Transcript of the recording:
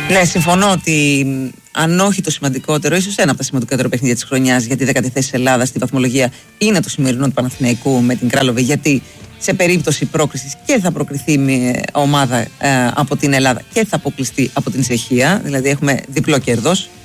Ναι, συμφωνώ ότι αν όχι το σημαντικότερο, ίσως ένα από τα σημαντικότερα παιχνίδια της χρονιάς για τη 10η θέση της Ελλάδας στη βαθμολογία είναι το σημερινό του Παναθηναϊκού με την Κράλοβε, γιατί σε περίπτωση πρόκρισης και θα προκριθεί ομάδα από την Ελλάδα και θα αποκλειστεί από την Τσεχία, δηλαδή έχουμε διπλό κέρδος.